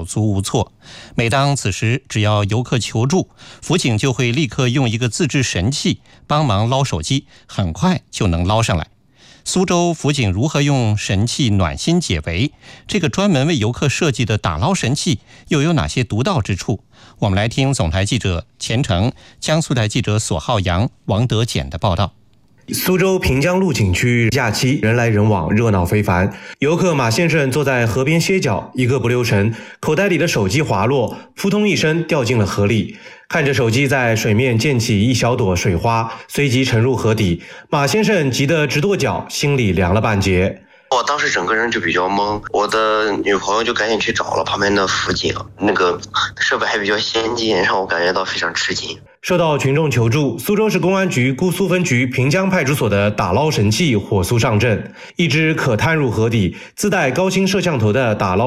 足无措。每当此时，只要游客求助，辅警就会立刻用一个自制神器帮忙捞手机，很快就能捞上来。苏州辅警如何用神器暖心解围？这个专门为游客设计的打捞神器又有哪些独到之处？我们来听总台记者钱成、江苏台记者索浩洋、王德简的报道。 苏州平江路景区假期人来人往，热闹非凡。游客马先生坐在河边歇脚，一个不留神，口袋里的手机滑落，扑通一声掉进了河里。看着手机在水面溅起一小朵水花，随即沉入河底，马先生急得直跺脚，心里凉了半截。 我当时整个人就比较懵，我的女朋友就赶紧去找了旁边的辅警，那个设备还比较先进，让我感觉到非常吃惊。 受到群众求助，苏州市公安局姑苏分局平江派出所的打捞神器火速上阵，一只可探入河底、自带高清摄像头的打捞